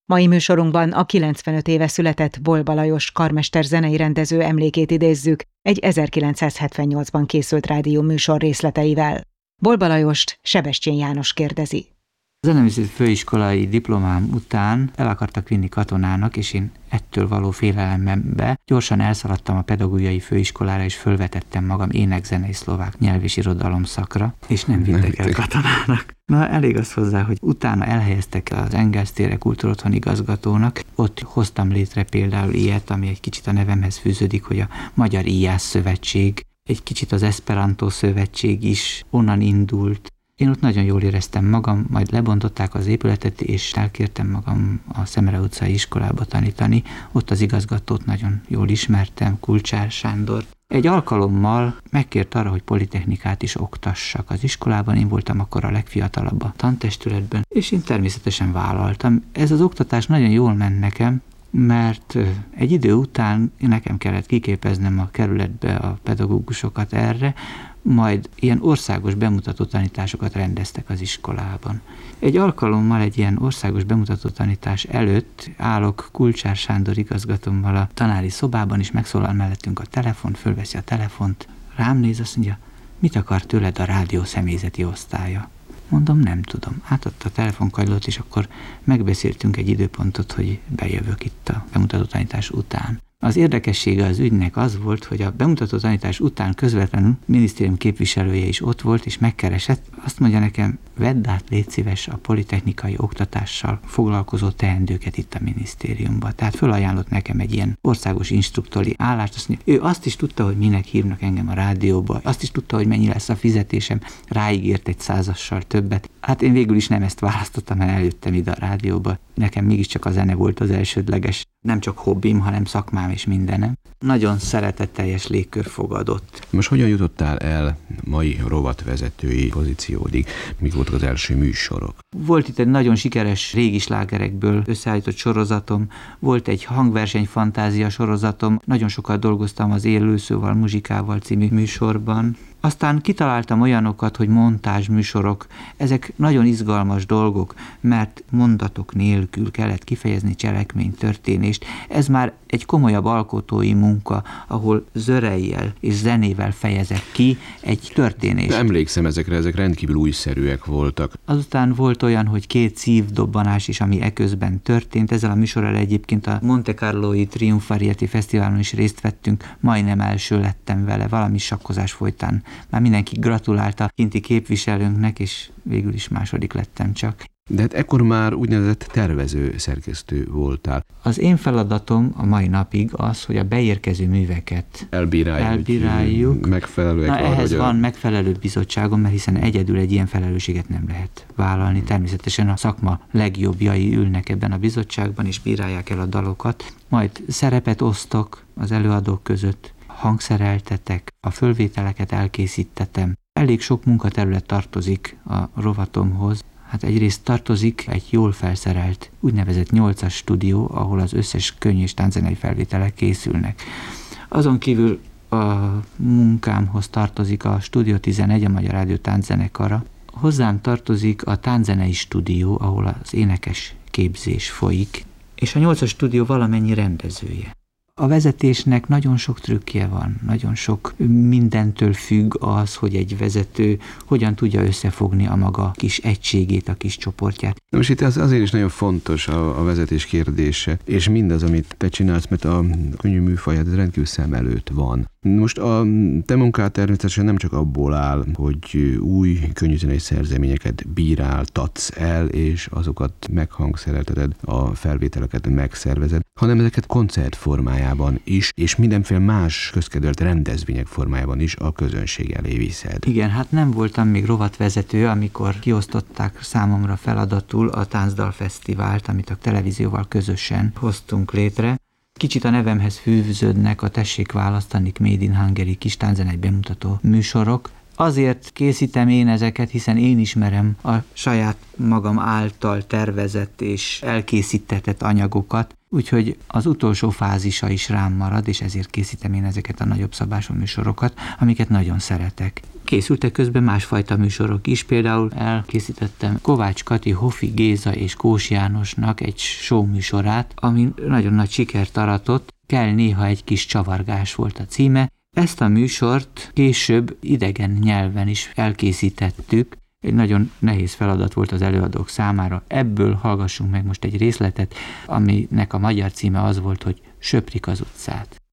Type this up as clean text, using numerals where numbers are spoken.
Mai műsorunkban a 95 éve született Bolba Lajos karmester zenei rendező emlékét idézzük egy 1978-ban készült rádió műsor részleteivel. Bolba Lajost Sebestyén János kérdezi. A zeneművészeti főiskolai diplomám után el akartak vinni katonának, és én ettől való félelembe gyorsan elszaladtam a pedagógiai főiskolára, és fölvetettem magam énekzenei szlovák nyelv és irodalom szakra, és nem vittek el katonának. Na, elég az hozzá, hogy utána elhelyeztek az Engels térre kultúrotthon igazgatónak. Ott hoztam létre például ilyet, ami egy kicsit a nevemhez fűződik, hogy a Magyar Íjász Szövetség, egy kicsit az Esperanto Szövetség is onnan indult. Én ott nagyon jól éreztem magam, majd lebontották az épületet, és elkértem magam a Szemere utcai iskolába tanítani. Ott az igazgatót nagyon jól ismertem, Kulcsár Sándort. Egy alkalommal megkért arra, hogy politechnikát is oktassak az iskolában. Én voltam akkor a legfiatalabb a tantestületben, és én természetesen vállaltam. Ez az oktatás nagyon jól ment nekem, mert egy idő után nekem kellett kiképeznem a kerületbe a pedagógusokat erre, majd ilyen országos bemutató tanításokat rendeztek az iskolában. Egy alkalommal egy ilyen országos bemutató tanítás előtt állok Kulcsár Sándor igazgatómmal a tanári szobában, és megszólal mellettünk a telefon, fölveszi a telefont, rám néz, azt mondja, mit akar tőled a rádió személyzeti osztálya? Mondom, nem tudom. Átadta a telefonkagylót, és akkor megbeszéltünk egy időpontot, hogy bejövök itt a bemutató tanítás után. Az érdekessége az ügynek az volt, hogy a bemutató tanítás után közvetlenül minisztérium képviselője is ott volt, és megkeresett. Azt mondja nekem, vedd át, légy szíves, a politechnikai oktatással foglalkozó teendőket itt a minisztériumban. Tehát fölajánlott nekem egy ilyen országos instruktori állást. Azt mondja, ő azt is tudta, hogy minek hívnak engem a rádióba, azt is tudta, hogy mennyi lesz a fizetésem, ráígért egy 100-assal többet. Hát én végül is nem ezt választottam, mert eljöttem ide a rádióba. Nekem mégiscsak a zene volt az elsődleges, nem csak hobbim, hanem szakmám és mindenem. Nagyon szeretetteljes légkör fogadott. Most hogyan jutottál el mai rovatvezetői pozíciódig? Mik voltak az első műsorok? Volt itt egy nagyon sikeres régi slágerekből összeállított sorozatom, volt egy hangverseny fantázia sorozatom, nagyon sokat dolgoztam az Élőszóval, Muzsikával című műsorban. Aztán kitaláltam olyanokat, hogy montázsműsorok. Ezek nagyon izgalmas dolgok, mert mondatok nélkül kellett kifejezni cselekmény, történést. Ez már egy komolyabb alkotói munka, ahol zörejjel és zenével fejezek ki egy történést. De emlékszem ezekre, ezek rendkívül újszerűek voltak. Azután volt olyan, hogy 2 szívdobbanás is, ami eközben történt. Ezzel a műsorral egyébként a Monte Carlói Triumfarieti Fesztiválon is részt vettünk, majdnem első lettem vele, valami sakkozás folytán. Már mindenki gratulálta kinti képviselőnknek, és végül is második lettem csak. De hát ekkor már úgynevezett tervező szerkesztő voltál. Az én feladatom a mai napig az, hogy a beérkező műveket elbíráljuk. Megfelelőek. Na, ehhez van megfelelő bizottságom, mert hiszen egyedül egy ilyen felelősséget nem lehet vállalni. Természetesen a szakma legjobbjai ülnek ebben a bizottságban, és bírálják el a dalokat. Majd szerepet osztok az előadók között, hangszereltetek, a fölvételeket elkészítetem. Elég sok munkaterület tartozik a rovatomhoz. Hát egyrészt tartozik egy jól felszerelt, úgynevezett 8-as stúdió, ahol az összes könny- és tánczenei felvételek készülnek. Azon kívül a munkámhoz tartozik a Stúdió 11, a Magyar Rádió tánczenekara. Hozzám tartozik a tánczenei stúdió, ahol az énekes képzés folyik, és a 8-as stúdió valamennyi rendezője. A vezetésnek nagyon sok trükkje van, nagyon sok mindentől függ az, hogy egy vezető hogyan tudja összefogni a maga kis egységét, a kis csoportját. Na most itt azért is nagyon fontos a vezetés kérdése, és mindaz, amit te csinálsz, mert a könnyű műfaját rendkívül szem előtt van. Most a te munkád természetesen nem csak abból áll, hogy új könnyűzenei szerzeményeket bíráltatsz el, és azokat meghangszerelteted, a felvételeket megszervezed, hanem ezeket koncertformájában is, és mindenféle más közkedvelt rendezvények formájában is a közönség elé viszed. Igen, hát nem voltam még rovatvezető, amikor kiosztották számomra feladatul a Táncdalfesztivált, amit a televízióval közösen hoztunk létre. Kicsit a nevemhez fűződnek a Tessék választani Made in Hungary kis tánczenei bemutató műsorok. Azért készítem én ezeket, hiszen én ismerem a saját magam által tervezett és elkészítetett anyagokat, úgyhogy az utolsó fázisa is rám marad, és ezért készítem én ezeket a nagyobb szabású műsorokat, amiket nagyon szeretek. Készültek közben másfajta műsorok is, például elkészítettem Kovács Kati, Hofi Géza és Kós Jánosnak egy show műsorát, ami nagyon nagy sikert aratott, Kell néha egy kis csavargás volt a címe. Ezt a műsort később idegen nyelven is elkészítettük. Egy nagyon nehéz feladat volt az előadók számára. Ebből hallgassunk meg most egy részletet, aminek a magyar címe az volt, hogy Söprik az utcát.